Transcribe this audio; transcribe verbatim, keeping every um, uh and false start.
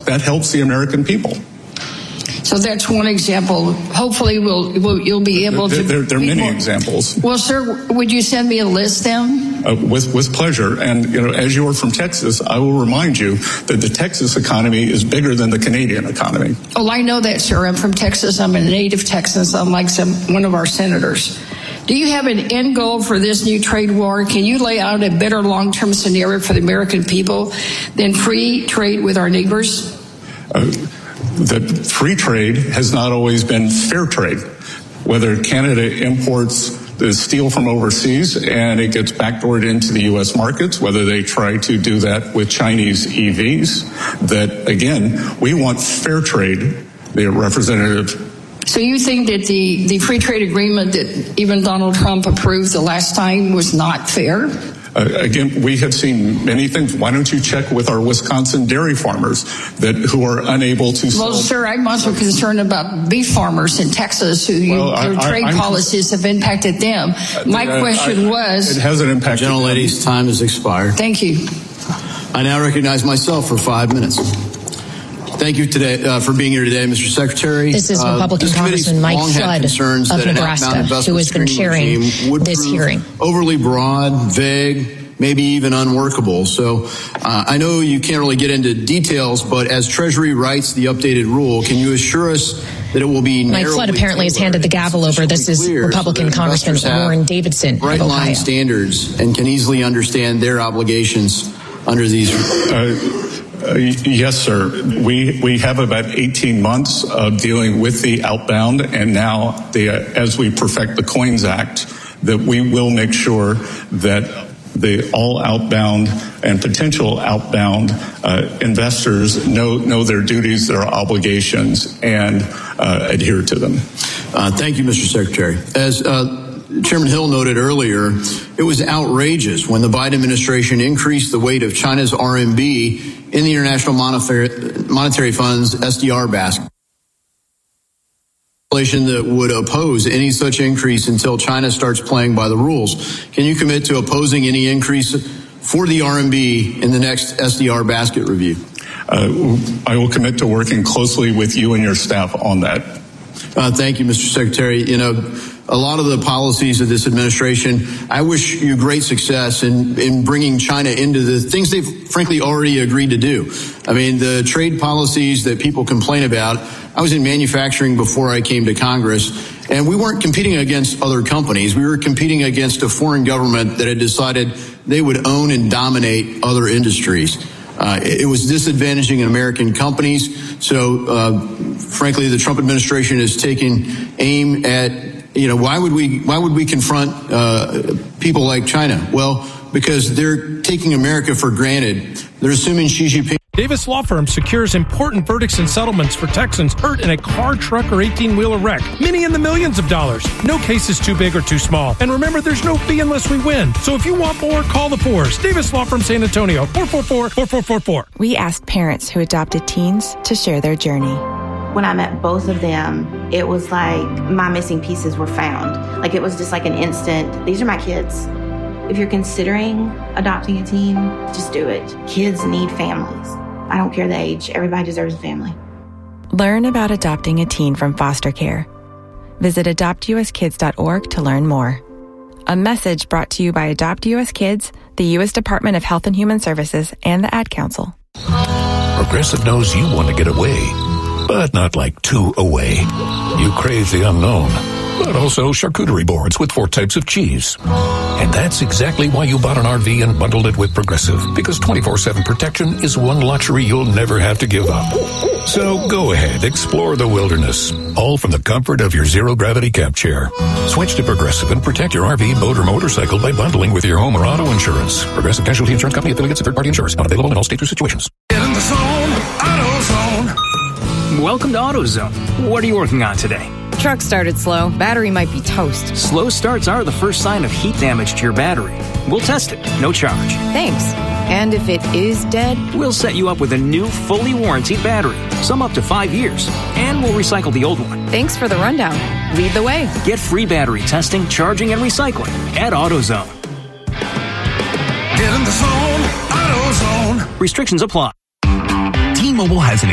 That helps the American people. So that's one example. Hopefully we'll, we'll you'll be able there, to... There, there are many more. examples. Well, sir, would you send me a list then? Uh, with, with pleasure. And, you know, as you're from Texas, I will remind you that the Texas economy is bigger than the Canadian economy. Oh, I know that, sir. I'm from Texas. I'm a native Texan, unlike some, one of our senators. Do you have an end goal for this new trade war? Can you lay out a better long-term scenario for the American people than free trade with our neighbors? Uh, that free trade has not always been fair trade. Whether Canada imports the steel from overseas and it gets backdoored into the U S markets, whether they try to do that with Chinese E Vs, that, again, we want fair trade. The representative. So you think that the, the free trade agreement that even Donald Trump approved the last time was not fair? Uh, again, we have seen many things. Why don't you check with our Wisconsin dairy farmers that who are unable to sell? Well, sir, I'm also concerned about beef farmers in Texas who well, you, their I, trade I, policies have impacted them. My uh, question I, was... It hasn't impacted Gentle lady's time has expired. Thank you. I now recognize myself for five minutes. Thank you today uh, for being here today, Mister Secretary. This is Republican uh, Congressman Mike Flood of Nebraska, who has been chairing this hearing. Overly broad, vague, maybe even unworkable. So uh, I know you can't really get into details, but as Treasury writes the updated rule, can you assure us that it will be Mike Flood apparently has handed the gavel over. This is Republican so Congressman Warren Davidson bright of Ohio. line standards and can easily understand their obligations under these. Uh, Uh, yes, sir. We we have about eighteen months of dealing with the outbound, and now the uh, as we perfect the COINS Act, that we will make sure that the all outbound and potential outbound uh, investors know know their duties, their obligations, and uh, adhere to them. Uh, thank you, Mister Secretary. As uh, Chairman Hill noted earlier, it was outrageous when the Biden administration increased the weight of China's R M B in the International Monetary Fund's S D R basket. That would oppose any such increase until China starts playing by the rules. Can you commit to opposing any increase for the R M B in the next S D R basket review? Uh, I will commit to working closely with you and your staff on that. Uh, thank you, Mister Secretary. You know, a lot of the policies of this administration, I wish you great success in, in bringing China into the things they've frankly already agreed to do. I mean, the trade policies that people complain about, I was in manufacturing before I came to Congress, and we weren't competing against other companies. We were competing against a foreign government that had decided they would own and dominate other industries. Uh, it was disadvantaging American companies. So, uh, frankly, the Trump administration is taking aim at, you know, why would we, why would we confront, uh, people like China? Well, because they're taking America for granted. They're assuming Xi Jinping. Davis Law Firm secures important verdicts and settlements for Texans hurt in a car, truck, or eighteen-wheeler wreck. Many in the millions of dollars. No case is too big or too small. And remember, there's no fee unless we win. So if you want more, call the fours. Davis Law Firm San Antonio, four four four, four four four four. We asked parents who adopted teens to share their journey. When I met both of them, it was like my missing pieces were found. Like it was just like an instant, these are my kids. If you're considering adopting a teen, just do it. Kids need families. I don't care the age. Everybody deserves a family. Learn about adopting a teen from foster care. Visit adopt u s kids dot org to learn more. A message brought to you by Adopt U S Kids, the U S Department of Health and Human Services, and the Ad Council. Progressive knows you want to get away, but not like two away. You crave the unknown, but also charcuterie boards with four types of cheese. And that's exactly why you bought an R V and bundled it with Progressive, because twenty-four seven protection is one luxury you'll never have to give up. So go ahead, explore the wilderness, all from the comfort of your zero-gravity camp chair. Switch to Progressive and protect your R V, boat, or motorcycle by bundling with your home or auto insurance. Progressive Casualty Insurance Company, affiliates, and third-party insurers. Not available in all states or situations. Get in the zone, AutoZone. Welcome to AutoZone. What are you working on today? Truck started slow. Battery might be toast. Slow starts are the first sign of heat damage to your battery. We'll test it, no charge. Thanks. And if it is dead? We'll set you up with a new, fully warranted battery, some up to five years, and we'll recycle the old one. Thanks for the rundown. Lead the way. Get free battery testing, charging, and recycling at AutoZone. Get in the zone, AutoZone. Restrictions apply. T-Mobile has an